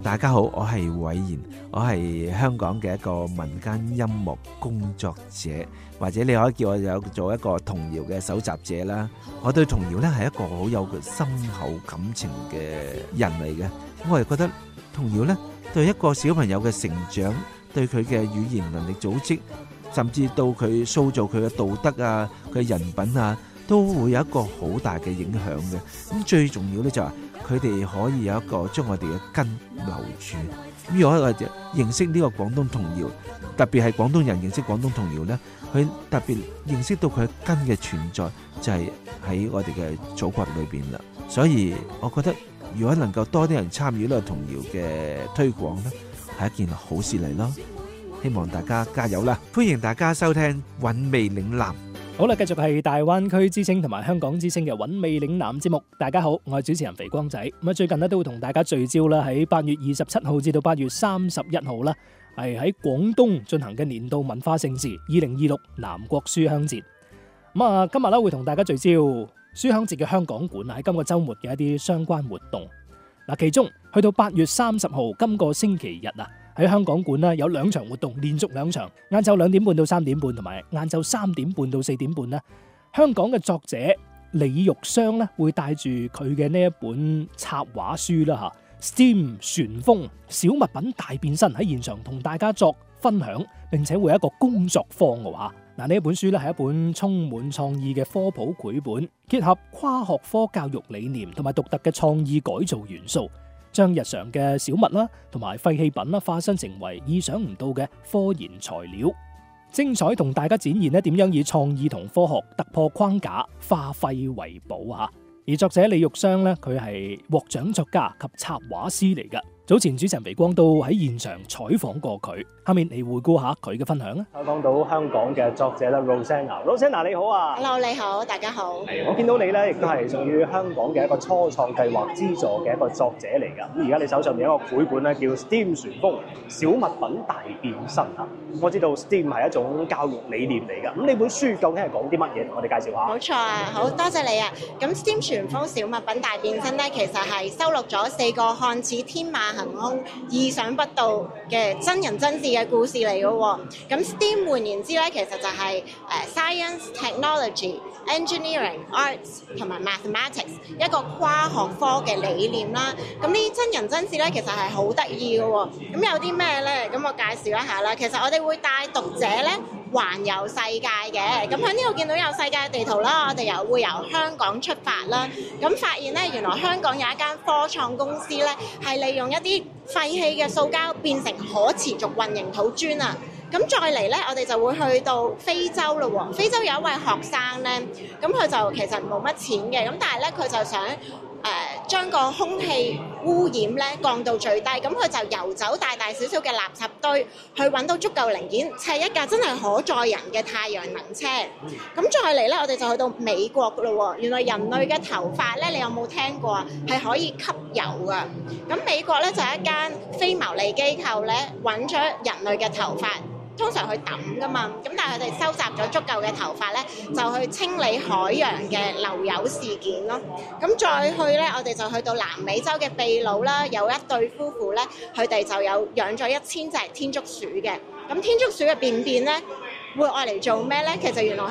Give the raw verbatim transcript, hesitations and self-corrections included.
大家好，我係偉賢，我係香港嘅一個民間音樂工作者，或者你可以叫我有做一個童謠嘅搜集者啦。我對童謠呢係一個好有深厚感情嘅人嚟嘅，我係覺得童謠呢對一個小朋友嘅成長，對佢嘅語言能力組織，甚至到佢塑造佢嘅道德啊、佢嘅人品啊，都會有一個好大嘅影響嘅。咁最重要呢就係佢哋可以有一個將我哋嘅根留住。咁如果我哋認識呢個廣東童謠，特別係廣東人認識廣東童謠呢，佢特別認識到佢嘅根嘅存在就係喺我哋嘅祖國裏邊啦。所以我覺得如果能夠多啲人參與呢個童謠嘅推廣呢，係一件好事嚟咯。希望大家加油啦！歡迎大家收聽韻味嶺南。 好啦，繼續係大灣區之聲同埋香港之聲嘅韻味嶺南節目。大家好，我係主持人肥光仔。咁啊，最近咧都會同大家聚焦啦，喺八月二十七號至到八月三十一號啦，係喺廣東進行嘅年度文化盛事二零二六南國書香節。咁啊，今日咧會同大家聚焦書香節嘅香港館喺今個週末嘅一啲相關活動。嗱，其中去到八月三十號今個星期日啊，喺香港館呢有兩場活動，連續兩場，晏晝兩點半到三點半，同埋晏晝三點半到四點半呢，香港嘅作者李玉雙呢會帶住佢嘅呢一本插畫書啦吓 ，STEAM 旋風小物品大變身喺現場同大家作分享，並且會有一個工作坊嘅話，嗱呢一本書呢係一本充滿創意嘅科普繪本，結合跨學科教育理念同埋獨特嘅創意改造元素，將日常嘅小物啦，同埋廢棄品啦，化身成為意想唔到嘅科研材料，精彩同大家展現咧點樣以創意同科學突破框架，化廢為寶吓。而作者李玉雙咧，佢係獲獎作家及插畫師嚟噶。早前主持人肥光都喺現場採訪過佢，下面嚟回顧下佢嘅分享啊。 講到香港嘅作者啦 ，Rosanna，Rosanna 你好啊 ，Hello 你好，大家好。 係，我見到你咧，亦都係屬於香港嘅一個初創計劃資助嘅一個作者嚟㗎。咁而家你手上面有一個繪本咧，叫 STEAM 旋風小物品大變身啊！我知道 STEAM 係一種教育理念嚟㗎。咁呢本書究竟係講啲乜嘢？同我哋介紹下。 冇錯啊，好多謝你啊。咁 STEAM 旋風小物品大變身咧，其實係收錄咗四個看似天馬行空、意想不到嘅真人真事嘅故事嚟嘅喎。咁 STEAM 換言之咧，其實就係誒 Science、Technology、Engineering、Arts 同埋 Mathematics 一個跨學科嘅理念啦。咁呢啲真人真事咧，其實係好得意嘅喎。咁有啲咩咧？咁我介紹一下啦。其實我哋會帶讀者咧環遊世界嘅。咁喺呢度見到有世界地圖啦，我哋又會由香港出發啦。咁發現咧，原來香港有一間科創公司咧，係利用一啲廢棄嘅塑膠變成可持續混凝土磚啊！咁再嚟咧，我哋就會去到非洲咯喎。非洲有一位學生咧，咁佢就其實冇乜錢嘅，咁但係咧佢就想誒、呃、將個空氣污染咧降到最低，咁佢就遊走大大小小嘅垃圾堆，去揾到足夠零件砌一架真係可載人嘅太陽能車。咁再嚟咧，我哋就去到美國咯喎。原來人類嘅頭髮咧，你有冇聽過啊？係可以吸油噶。咁美國咧就係一間非牟利機構咧，揾咗人類嘅頭髮。通常去抌噶嘛，咁但係佢哋收集咗足夠嘅頭髮咧，就去清理海洋嘅流油事件咯。咁再去咧，我哋就去到南美洲嘅秘魯啦，有一對夫婦咧，佢哋就有養咗一千隻天竺鼠嘅。咁天竺鼠嘅便便咧，會愛嚟做咩咧？其實原來